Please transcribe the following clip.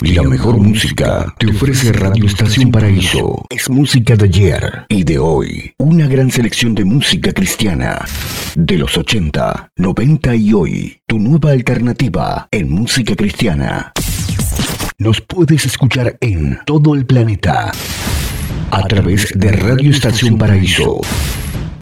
La mejor música te ofrece Radio Estación Paraíso. Es música de ayer y de hoy. Una gran selección de música cristiana. De los 80, 90 y hoy. Tu nueva alternativa en música cristiana. Nos puedes escuchar en todo el planeta a través de Radio Estación Paraíso.